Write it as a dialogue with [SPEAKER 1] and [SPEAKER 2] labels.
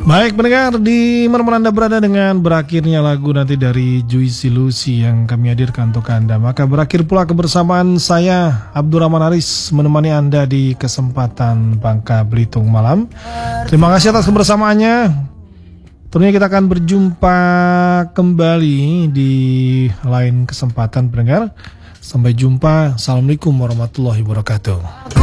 [SPEAKER 1] Baik pendengar, di mana Anda berada dengan berakhirnya lagu nanti dari Juicy Lucy yang kami hadirkan untuk Anda. Maka berakhir pula kebersamaan saya Abdurrahman Aris menemani Anda di kesempatan Bangka Belitung malam. Terima kasih atas kebersamaannya. Tentunya kita akan berjumpa kembali di lain kesempatan pendengar. Sampai jumpa. Assalamualaikum warahmatullahi wabarakatuh.